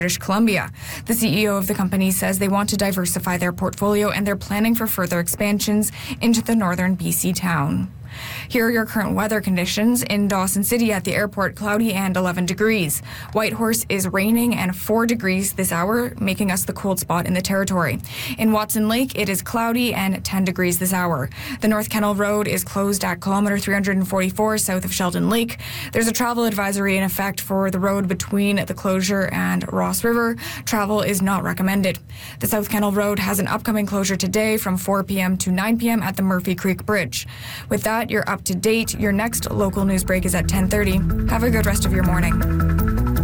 British Columbia. The CEO of the company says they want to diversify their portfolio and they're planning for further expansions into the northern BC town. Here are your current weather conditions. In Dawson City at the airport, cloudy and 11 degrees. Whitehorse is raining and 4 degrees this hour, making us the cold spot in the territory. In Watson Lake, it is cloudy and 10 degrees this hour. The North Kennel Road is closed at kilometer 344 south of Sheldon Lake. There's a travel advisory in effect for the road between the closure and Ross River. Travel is not recommended. The South Kennel Road has an upcoming closure today from 4 p.m. to 9 p.m. at the Murphy Creek Bridge. With that, you're up to date. Your next local news break is at 10:30. Have a good rest of your morning.